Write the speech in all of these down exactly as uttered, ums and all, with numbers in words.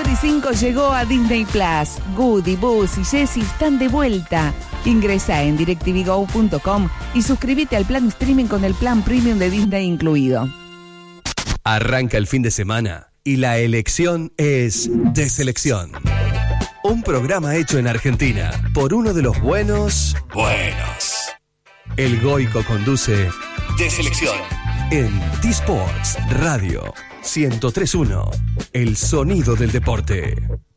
Story cinco llegó a Disney Plus. Woody, Buzz y Jessie están de vuelta. Ingresa en directv go punto com y suscríbete al plan streaming con el plan premium de Disney incluido. Arranca el fin de semana y la elección es de selección. Un programa hecho en Argentina por uno de los buenos buenos. El Goico conduce de selección en T-Sports Radio ciento tres punto uno. El sonido del deporte.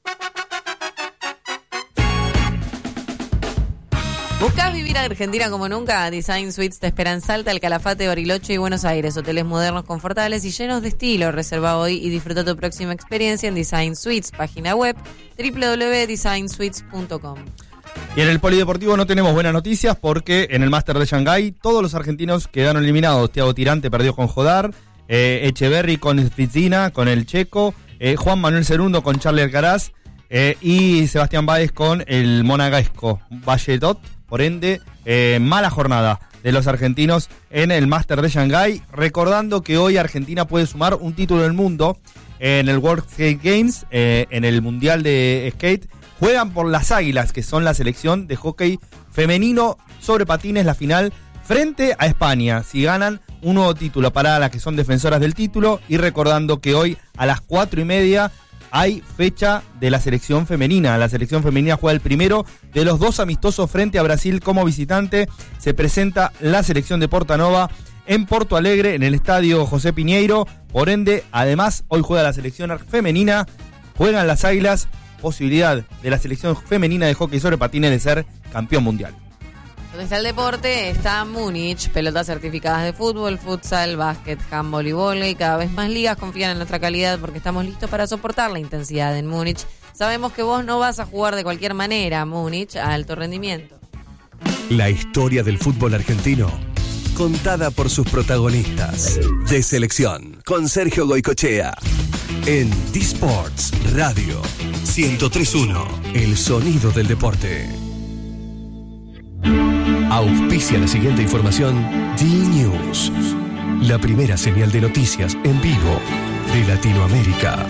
¿Buscás vivir a Argentina como nunca? Design Suites te espera en Salta, El Calafate, Bariloche y Buenos Aires. Hoteles modernos, confortables y llenos de estilo. Reserva hoy y disfruta tu próxima experiencia en Design Suites. Página web doble u doble u doble u punto design suites punto com. Y en el polideportivo no tenemos buenas noticias porque en el Máster de Shanghái todos los argentinos quedaron eliminados. Thiago Tirante perdió con Jodar, eh, Echeverry con Svizzina, con el checo, eh, Juan Manuel Cerundo con Charlie Alcaraz eh, y Sebastián Báez con el monegasco Valledot. Por ende, eh, mala jornada de los argentinos en el Máster de Shanghái. Recordando que hoy Argentina puede sumar un título del mundo en el World Skate Games, eh, en el Mundial de Skate. Juegan por las Águilas, que son la selección de hockey femenino sobre patines, la final frente a España. Si ganan, un nuevo título para las que son defensoras del título. Y recordando que hoy a las cuatro y media hay fecha de la selección femenina. La selección femenina juega el primero de los dos amistosos frente a Brasil como visitante. Se presenta la selección de Portanova en Porto Alegre, en el estadio José Piñeiro. Por ende, además, hoy juega la selección femenina. Juegan las Águilas. Posibilidad de la selección femenina de hockey sobre patines de ser campeón mundial. Donde está el deporte, está Múnich, pelotas certificadas de fútbol, futsal, básquet, handball y vóley. Cada vez más ligas confían en nuestra calidad porque estamos listos para soportar la intensidad en Múnich. Sabemos que vos no vas a jugar de cualquier manera. Múnich, a alto rendimiento. La historia del fútbol argentino, contada por sus protagonistas. De selección, con Sergio Goicochea. En T-Sports Radio ciento tres punto uno. El sonido del deporte. Auspicia la siguiente información D-News, la primera señal de noticias en vivo de Latinoamérica.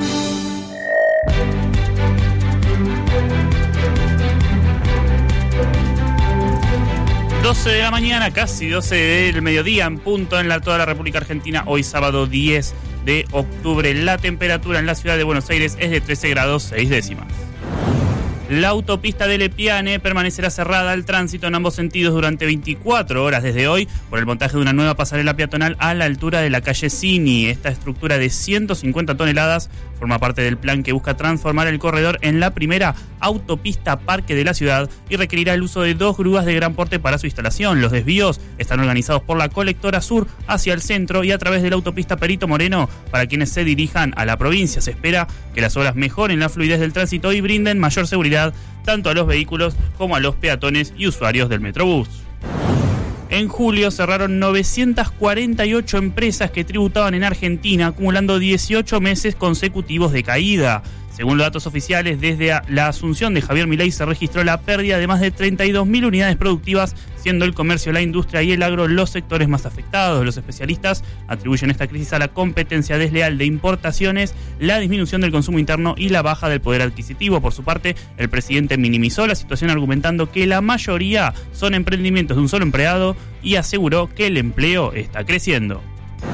doce de la mañana, casi doce del mediodía en punto en la, toda la República Argentina. Hoy sábado diez de octubre. La temperatura en la ciudad de Buenos Aires es de trece grados seis décimas. La autopista de Lepiane permanecerá cerrada al tránsito en ambos sentidos durante veinticuatro horas desde hoy por el montaje de una nueva pasarela peatonal a la altura de la calle Cini. Esta estructura de ciento cincuenta toneladas forma parte del plan que busca transformar el corredor en la primera autopista parque de la ciudad y requerirá el uso de dos grúas de gran porte para su instalación. Los desvíos están organizados por la colectora sur hacia el centro y a través de la autopista Perito Moreno para quienes se dirijan a la provincia. Se espera que las obras mejoren la fluidez del tránsito y brinden mayor seguridad tanto a los vehículos como a los peatones y usuarios del Metrobús. En julio cerraron novecientas cuarenta y ocho empresas que tributaban en Argentina, acumulando dieciocho meses consecutivos de caída. Según los datos oficiales, desde la asunción de Javier Milei se registró la pérdida de más de treinta y dos mil unidades productivas, siendo el comercio, la industria y el agro los sectores más afectados. Los especialistas atribuyen esta crisis a la competencia desleal de importaciones, la disminución del consumo interno y la baja del poder adquisitivo. Por su parte, el presidente minimizó la situación argumentando que la mayoría son emprendimientos de un solo empleado y aseguró que el empleo está creciendo.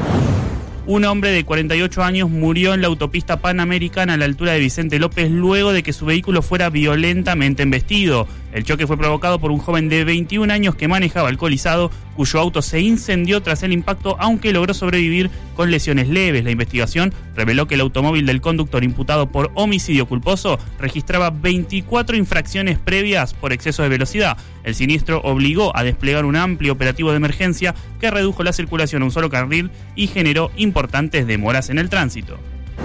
Un hombre de cuarenta y ocho años murió en la autopista Panamericana a la altura de Vicente López luego de que su vehículo fuera violentamente embestido. El choque fue provocado por un joven de veintiún años que manejaba alcoholizado, cuyo auto se incendió tras el impacto, aunque logró sobrevivir con lesiones leves. La investigación reveló que el automóvil del conductor imputado por homicidio culposo registraba veinticuatro infracciones previas por exceso de velocidad. El siniestro obligó a desplegar un amplio operativo de emergencia que redujo la circulación a un solo carril y generó importantes demoras en el tránsito.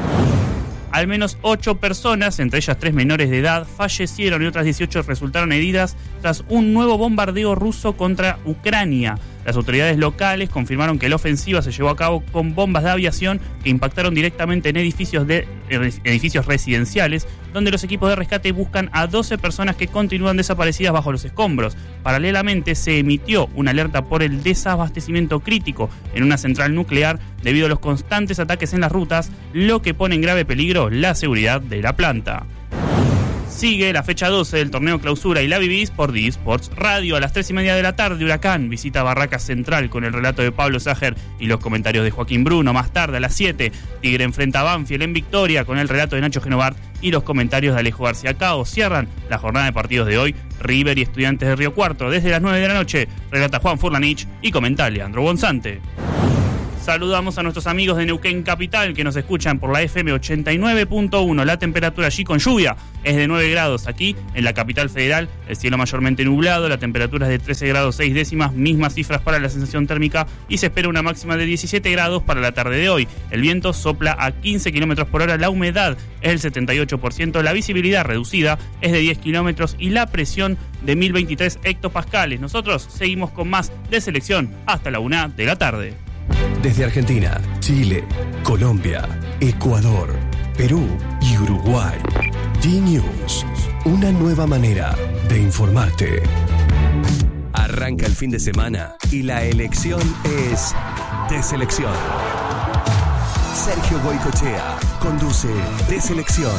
Al menos ocho personas, entre ellas tres menores de edad, fallecieron y otras dieciocho resultaron heridas tras un nuevo bombardeo ruso contra Ucrania. Las autoridades locales confirmaron que la ofensiva se llevó a cabo con bombas de aviación que impactaron directamente en edificios, de, edificios residenciales, donde los equipos de rescate buscan a doce personas que continúan desaparecidas bajo los escombros. Paralelamente, se emitió una alerta por el desabastecimiento crítico en una central nuclear debido a los constantes ataques en las rutas, lo que pone en grave peligro la seguridad de la planta. Sigue la fecha doce del torneo clausura y la vivís por D Sports Radio. A las tres y media de la tarde, Huracán visita Barracas Central con el relato de Pablo Sager y los comentarios de Joaquín Bruno. Más tarde, a las siete, Tigre enfrenta a Banfield en Victoria con el relato de Nacho Genovart y los comentarios de Alejo García Cao. Cierran la jornada de partidos de hoy River y Estudiantes de Río Cuarto. Desde las nueve de la noche, relata Juan Furlanich y comenta Leandro Bonzante. Saludamos a nuestros amigos de Neuquén Capital que nos escuchan por la F M ochenta y nueve punto uno. La temperatura allí con lluvia es de nueve grados. Aquí, en la capital federal, el cielo mayormente nublado, la temperatura es de trece grados seis décimas, mismas cifras para la sensación térmica y se espera una máxima de diecisiete grados para la tarde de hoy. El viento sopla a quince kilómetros por hora, la humedad es del setenta y ocho por ciento, la visibilidad reducida es de diez kilómetros y la presión de mil veintitrés hectopascales. Nosotros seguimos con más de selección hasta la una de la tarde. Desde Argentina, Chile, Colombia, Ecuador, Perú y Uruguay. D-News, una nueva manera de informarte. Arranca el fin de semana y la elección es de selección. Sergio Goicoechea conduce de selección.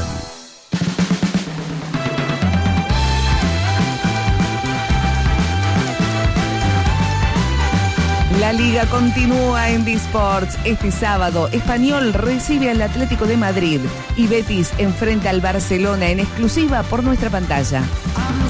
La liga continúa en D Sports. Este sábado, Español recibe al Atlético de Madrid y Betis enfrenta al Barcelona en exclusiva por nuestra pantalla.